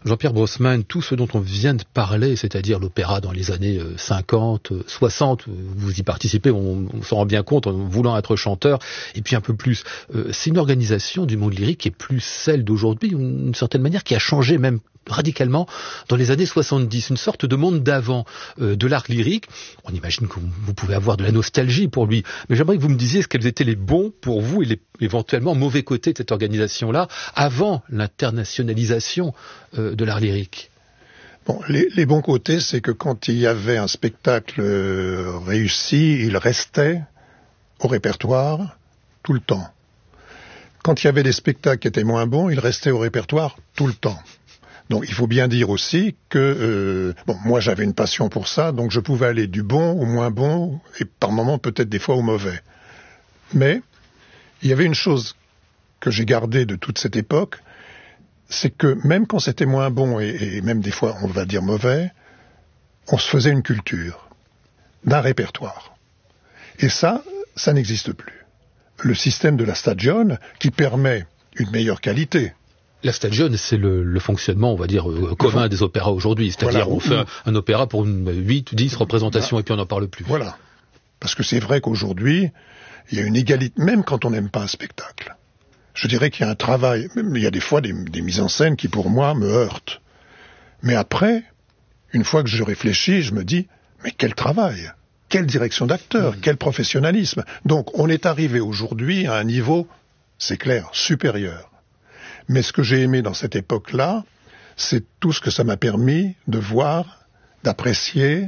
Jean-Pierre Brossman, tout ce dont on vient de parler, c'est-à-dire l'opéra dans les années 50, 60, vous y participez, on s'en rend bien compte en voulant être chanteur, et puis un peu plus. C'est une organisation du monde lyrique qui est plus celle d'aujourd'hui, d'une certaine manière, qui a changé même radicalement dans les années 70, une sorte de monde d'avant de l'art lyrique. On imagine que vous pouvez avoir de la nostalgie pour lui, mais j'aimerais que vous me disiez quels étaient les bons pour vous et les éventuellement mauvais côtés de cette organisation-là avant l'internationalisation de l'art lyrique. Bon, les bons côtés, c'est que quand il y avait un spectacle réussi, il restait au répertoire tout le temps. Quand il y avait des spectacles qui étaient moins bons, il restait au répertoire tout le temps. Donc il faut bien dire aussi que moi j'avais une passion pour ça, donc je pouvais aller du bon au moins bon, et par moments peut-être des fois au mauvais. Mais il y avait une chose que j'ai gardée de toute cette époque, c'est que même quand c'était moins bon, et même des fois on va dire mauvais, on se faisait une culture d'un répertoire. Et ça n'existe plus. Le système de la stagione qui permet une meilleure qualité. La stagione, c'est le fonctionnement, on va dire, commun des opéras aujourd'hui. C'est-à-dire, on fait un opéra pour 8 ou 10 représentations et puis on n'en parle plus. Voilà. Parce que c'est vrai qu'aujourd'hui, il y a une égalité, même quand on n'aime pas un spectacle. Je dirais qu'il y a un travail, il y a des fois des mises en scène qui pour moi me heurtent. Mais après, une fois que je réfléchis, je me dis, mais quel travail, quelle direction d'acteur, quel professionnalisme. Donc on est arrivé aujourd'hui à un niveau, c'est clair, supérieur. Mais ce que j'ai aimé dans cette époque-là, c'est tout ce que ça m'a permis de voir, d'apprécier,